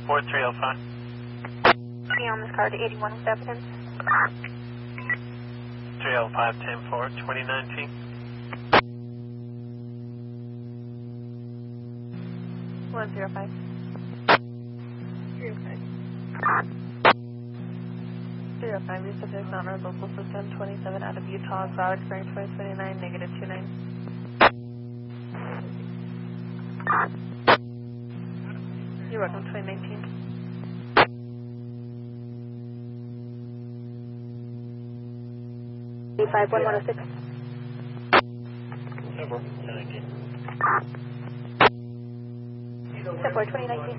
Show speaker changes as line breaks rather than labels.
4305.
Be on this card 81 with evidence.
305 10-4, 2019.
One 05. 305, these subjects on our local system, 27 out of Utah, cloud experience 2029, negative 29. You're welcome, 2019. 51106.
Number 2019.
Step 4, 2019.